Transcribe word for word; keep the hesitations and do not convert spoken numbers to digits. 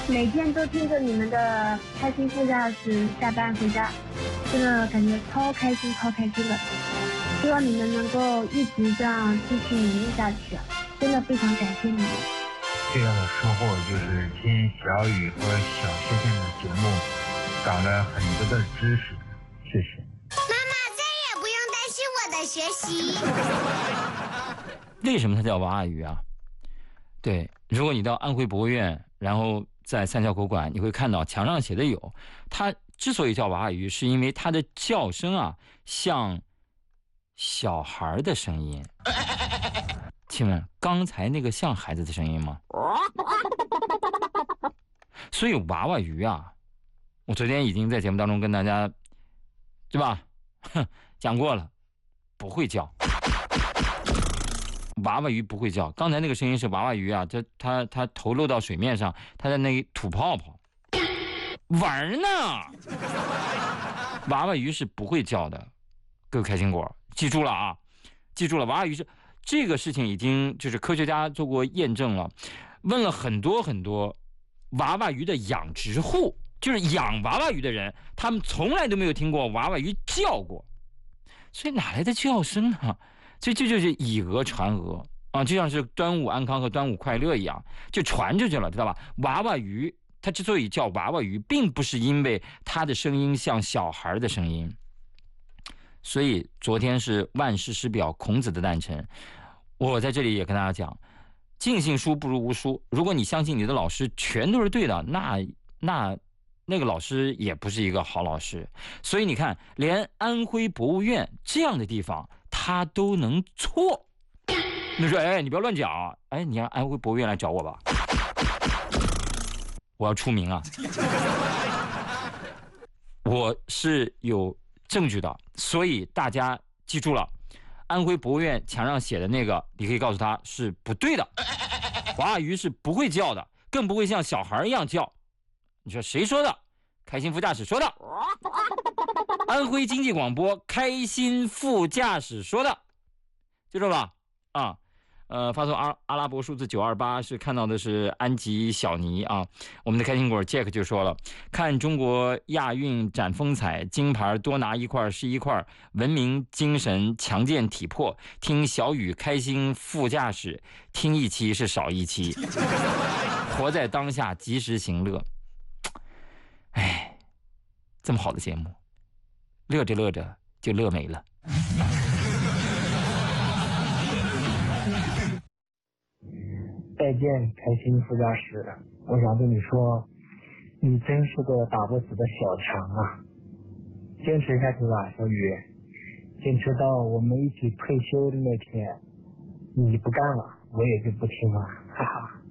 每天都听着你们的开心副驾驶下班回家，真的感觉超开心超开心的。希望你们能够一直这样继续努力下去，真的非常感谢你们。 最大的收获就是听小雨和小谢谢的节目，长了很多的知识，谢谢。 妈妈再也不用担心我的学习。 为什么它叫娃娃鱼啊？对，如果你到安徽博物院，然后在三桥国馆，你会看到墙上写的有，它之所以叫娃娃鱼，是因为它的叫声啊像小孩的声音。请问刚才那个像孩子的声音吗？所以娃娃鱼啊，我昨天已经在节目当中跟大家，对吧？哼，讲过了，不会叫。娃娃鱼不会叫，刚才那个声音是娃娃鱼啊，它它它头露到水面上，它在那里吐泡泡，玩呢。娃娃鱼是不会叫的，各位开心果记住了啊，记住了，娃娃鱼是这个事情已经就是科学家做过验证了，问了很多很多娃娃鱼的养殖户，就是养娃娃鱼的人，他们从来都没有听过娃娃鱼叫过，所以哪来的叫声呢？所以这就是以讹传讹啊，就像是端午安康和端午快乐一样，就传出去了，知道吧？娃娃鱼它之所以叫娃娃鱼，并不是因为它的声音像小孩的声音。所以昨天是万世师表孔子的诞辰，我在这里也跟大家讲，尽信书不如无书。如果你相信你的老师全都是对的，那那那个老师也不是一个好老师。所以你看，连安徽博物院这样的地方他都能错。你说，哎，你不要乱讲，哎，你让安徽博物院来找我吧，我要出名啊！我是有证据的，所以大家记住了，安徽博物院墙上写的那个，你可以告诉他是不对的。娃娃鱼是不会叫的，更不会像小孩一样叫。你说谁说的？开心副驾驶说的。安徽经济广播开心副驾驶说的，记住了啊。呃，发送阿阿拉伯数字九二八是看到的是安吉小尼啊。我们的开心果 Jack 就说了，看中国亚运展风采，金牌多拿一块是一块，文明精神强健体魄。听小雨开心副驾驶，听一期是少一期。活在当下，及时行乐。哎，这么好的节目，乐着乐着就乐没了。 再见，开心副驾驶，我想对你说，你真是个打不死的小强啊！坚持下去吧，小雨，坚持到我们一起退休的那天，你不干了，我也就不听了，哈哈。